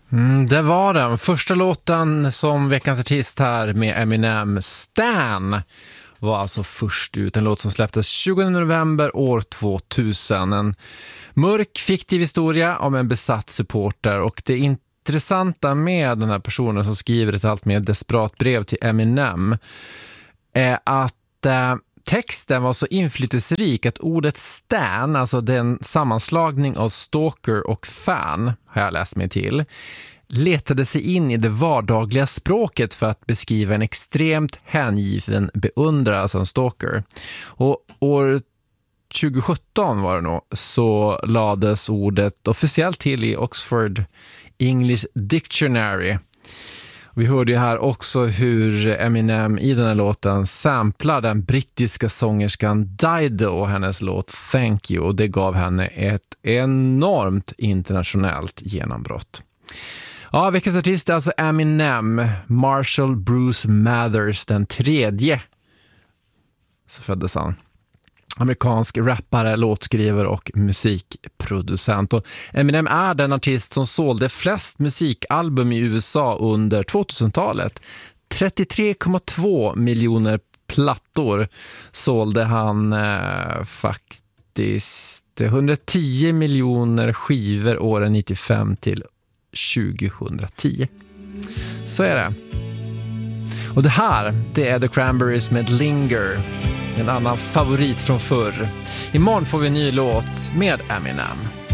Det var den första låten som veckans artist här med Eminem, Stan, var alltså först ut. En låt som släpptes 20 november år 2000. En mörk, fiktiv historia om en besatt supporter. Och det intressanta med den här personen som skriver ett allt mer desperat brev till Eminem är att texten var så inflytelserik att ordet stan, alltså den sammanslagning av stalker och fan, har jag läst mig till, letade sig in i det vardagliga språket för att beskriva en extremt hängiven beundrare, alltså en stalker. Och år 2017 var det nog, så lades ordet officiellt till i Oxford English Dictionary. Vi hörde ju här också hur Eminem i den här låten samplar den brittiska sångerskan Dido och hennes låt Thank You, och det gav henne ett enormt internationellt genombrott. Ja, veckans artist är alltså Eminem, Marshall Bruce Mathers den tredje. Så föddes han. Amerikansk rappare, låtskrivare och musikproducent. Och Eminem är den artist som sålde flest musikalbum i USA under 2000-talet. 33,2 miljoner plattor sålde han faktiskt. 110 miljoner skivor åren 95 till 2010. Så är det. Och det här, det är The Cranberries med Linger. En annan favorit från förr. Imorgon får vi en ny låt med Eminem.